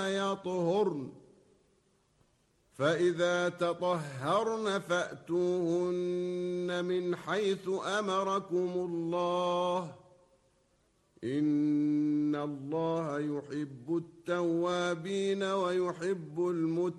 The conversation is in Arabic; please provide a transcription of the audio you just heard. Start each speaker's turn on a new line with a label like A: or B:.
A: يطهرن فإذا تطهرن فأتوهن من حيث أمركم الله إن الله يحب التوابين ويحب المتطهرين